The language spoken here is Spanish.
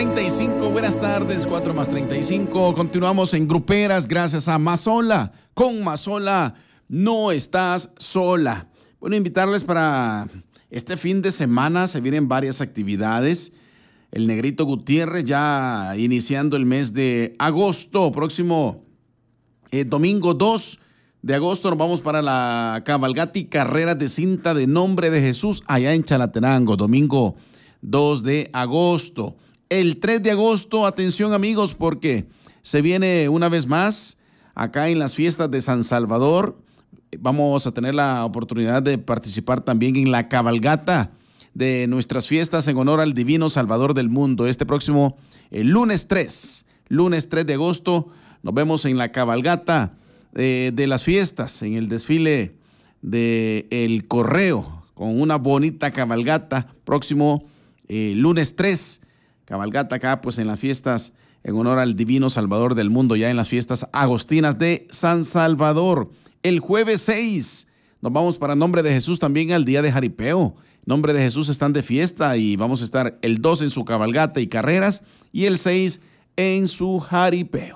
4:35, buenas tardes, 4:35. Continuamos en Gruperas gracias a Mazola. Con Mazola no estás sola. Bueno, invitarles para este fin de semana, se vienen varias actividades. El Negrito Gutiérrez ya iniciando el mes de agosto, próximo domingo 2 de agosto nos vamos para la cabalgata y carreras de cinta de Nombre de Jesús allá en Chalatenango, domingo 2 de agosto. El 3 de agosto, atención amigos, porque se viene una vez más acá en las fiestas de San Salvador. Vamos a tener la oportunidad de participar también en la cabalgata de nuestras fiestas en honor al Divino Salvador del mundo. Este próximo lunes 3 de agosto nos vemos en la cabalgata de las fiestas, en el desfile del Correo, con una bonita cabalgata próximo lunes 3, cabalgata acá pues en las fiestas en honor al Divino Salvador del mundo, ya en las fiestas agostinas de San Salvador. El jueves 6 nos vamos para Nombre de Jesús también al día de jaripeo. Nombre de Jesús están de fiesta y vamos a estar el 2 en su cabalgata y carreras y el 6 en su jaripeo.